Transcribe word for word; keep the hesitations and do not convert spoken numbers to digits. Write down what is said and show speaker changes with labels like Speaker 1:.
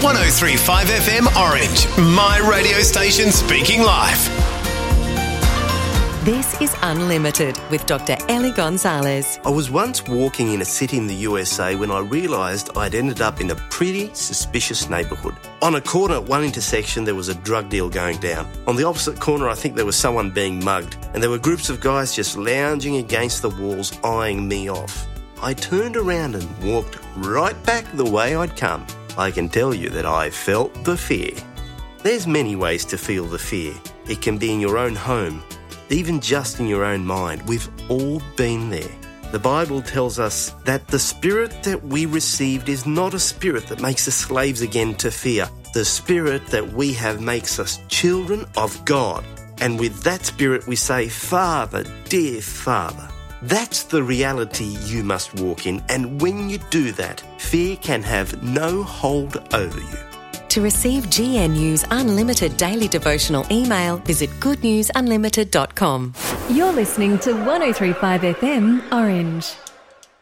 Speaker 1: one oh three point five F M Orange, my radio station speaking live.
Speaker 2: This is Unlimited with Doctor Ellie Gonzalez.
Speaker 3: I was once walking in a city in the U S A when I realised I'd ended up in a pretty suspicious neighbourhood. On a corner at one intersection, there was a drug deal going down. On the opposite corner, I think there was someone being mugged, and there were groups of guys just lounging against the walls, eyeing me off. I turned around and walked right back the way I'd come. I can tell you that I felt the fear. There's many ways to feel the fear. It can be in your own home, even just in your own mind. We've all been there. The Bible tells us that the spirit that we received is not a spirit that makes us slaves again to fear. The spirit that we have makes us children of God. And with that spirit we say, Father, dear Father. That's the reality you must walk in. And when you do that, fear can have no hold over you.
Speaker 2: To receive G N U's Unlimited Daily Devotional email, visit good news unlimited dot com.
Speaker 4: You're listening to one oh three point five F M Orange.